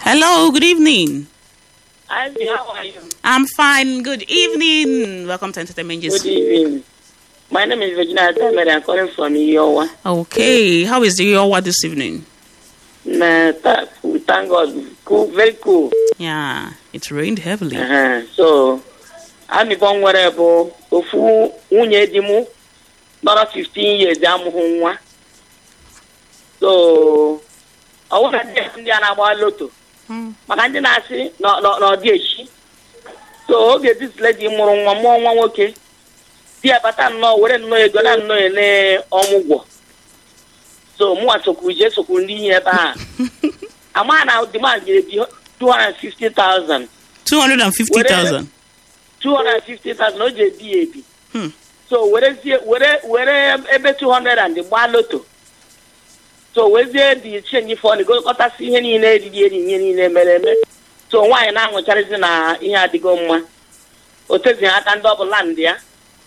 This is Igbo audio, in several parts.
Hello, good evening. Ivy, how are you? I'm fine. Good evening. Welcome to Entertainment Good evening. My name is Virginia Tamer. I'm calling from Iowa. Okay. How is the Iowa this evening? We thank God. Cool, very cool. Yeah, it rained heavily. So, I'm born wherever. Ofu unye dimu. Not 15 years. I'm So, I want to get Indiana Lotto. Maka ndị na-asị n'ọdị echi. So oge this lady mụrụ nwa mụọ nwa nwoke di ya bata nnọọ were nnọọ ego na nnọọ ele ọmụgwọ. So mụnwa sokwuru je sokwuru ndị ihe ebe a. Ama na demand jere bi 250,000. 250,000. 250,000 o je bi ebi. So were ebe 200 and gbaa loto. So wezie the change for the go kọtasị ihe niile eriri ihe niile mere eme. So nwaanyị na-anwụcharizi na ihe adịgo mma. O tezighị aka ndị ọbụla ndị ya.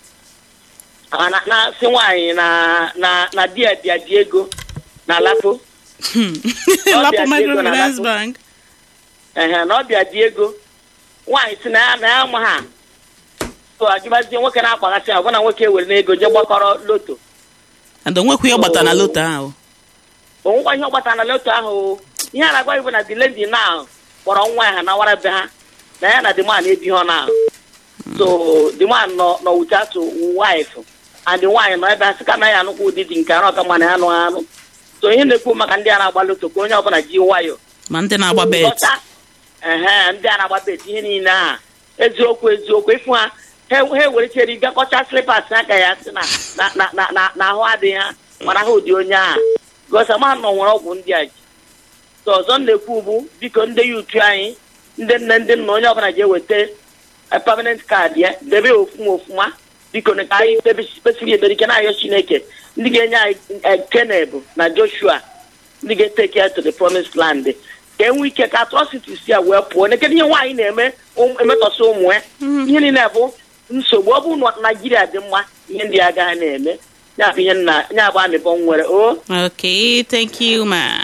Na-asị nwaanyị na di ya dị ego na Lapo. Lapo Microfinance Bank. Na ọ bịa dị ego. Nwaanyị si na ya ama ha. So agịbazie nwoke na-akpaghasị agwa na nwoke were n'ego je gbakọrọ loto. And onwekwa ya gbata na loto ahụ. Onwekwa ihe ọgbata na loto ahụ. Ihe a na-agwa Igbo na the lady now kpọrọ nwa ha na wara be ha na ya na the man ebi ha na. So the man no without wife and the wife no ebe ha sị ka na ya anụkwa ụdịdị nke arọ ka mana ya anụ. So ihe na-ekwu maka ndị a na-agba loto ka onye ọbụla ji nwayọ. Ma ndị na-agba bet. Ndị a na-agba bet ihe niile ha. Eziokwu ịfụ ha were chere gakọcha slippers aka ya sị na ahụ adịghị ha mana ha ụdị onye ahụ. Gosama nọ nwere ọgwụ ndị a ji. So ọzọ na-ekwu bụ biko ndị yutu anyị ndị nne ndị nna onye ọbụla ji eweta permanent card ya debe ofuma biko na ka anyị kpesiri eberike na-ayọ Chineke ndị ga-enye anyị Caleb na Joshua ndị ga-etake ya to the promised land ka enwe ike ka atrocities ya wee pụọ na kedu ihe nwaanyị na-eme emetọsị ụmụ ya ihe niile bụ nsogbu ọ bụ na Nigeria dị mma ihe ndị agaghị na-eme ya bụ ihe nna ya bụ amịbọ nwere Okay, thank you ma.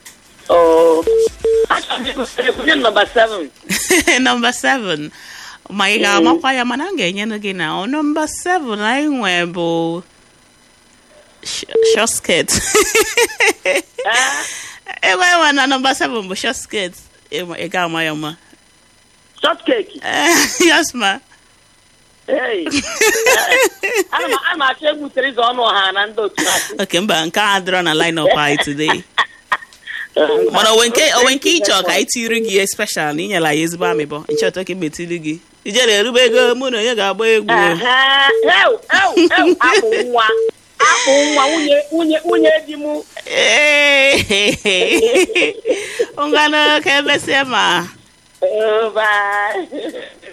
Number 7. Number 7. Ma ị ga-amakwa ya mana m ga-enye gị na number 7 anyị nwe bụ short skirt. Ewe na number 7 bụ short skirt. Ị ga-ama ya ma. Short cake. Yes ma. Hey. I'm actually going to go on Okay, mba nke a dịrọ na line up anyị today. Mana owenke ịchọ ka anyị tiri gị special na inyela ya ezigbo amịbọ nchọta ka metiri gị ijere erube ego mụ na onye ga-agba egwu. Apụ nwa nwunye di m. Ngwanụ ka emesịa ma. Bye.